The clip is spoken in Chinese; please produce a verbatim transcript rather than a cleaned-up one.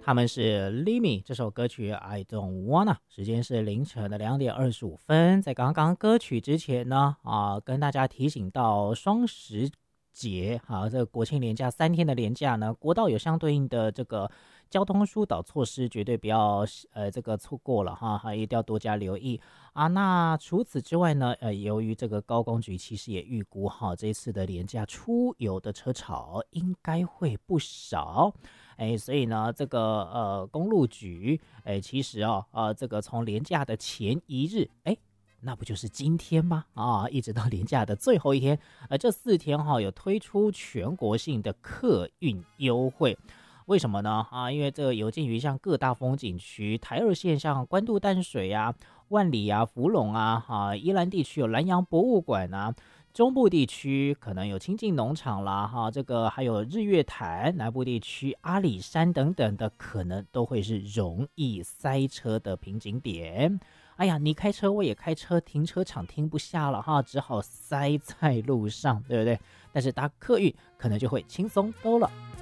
他们是 Limi 这首歌曲 I Don't Wanna， 时间是凌晨的两点二十五分。在刚刚歌曲之前呢，啊，跟大家提醒到双十节，啊，这个国庆连假三天的连假呢，国道有相对应的这个交通疏导措施，绝对不要呃这个错过了哈，还一定要多加留意啊。那除此之外呢，呃，由于这个高工局其实也预估哈，这一次的连假出游的车潮应该会不少。哎，所以呢，这个呃公路局，哎，其实哦，呃，这个从连假的前一日，哎，那不就是今天吗？啊，一直到连假的最后一天，呃，这四天哈、哦、有推出全国性的客运优惠。为什么呢？啊，因为这个有鉴于像各大风景区，台二线像关渡淡水啊、万里啊、福隆啊，啊，宜兰地区有南洋博物馆啊。中部地区可能有清境农场啦，哈，这个还有日月潭，南部地区阿里山等等的，可能都会是容易塞车的瓶颈点。哎呀，你开车我也开车，停车场停不下了哈，只好塞在路上，对不对？但是搭客运可能就会轻松多了。